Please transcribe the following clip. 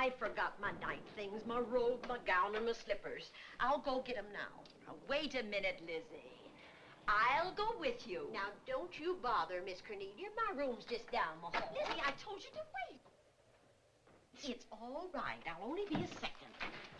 I forgot my night things, my robe, my gown, and my slippers. I'll go get 'em now. Now, wait a minute, Lizzie. I'll go with you. Now, don't you bother, Miss Cornelia. My room's just down the hall. Lizzie, I told you to wait. It's all right. I'll only be a second.